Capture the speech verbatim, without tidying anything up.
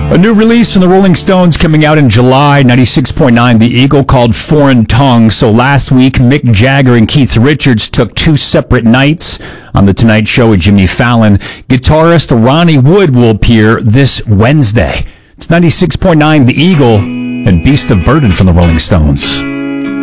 A new release from the Rolling Stones coming out in July, ninety-six point nine, The Eagle, called Foreign Tongue. So last week, Mick Jagger and Keith Richards took two separate nights on The Tonight Show with Jimmy Fallon. Guitarist Ronnie Wood will appear this Wednesday. It's ninety-six point nine, The Eagle, and Beast of Burden from the Rolling Stones.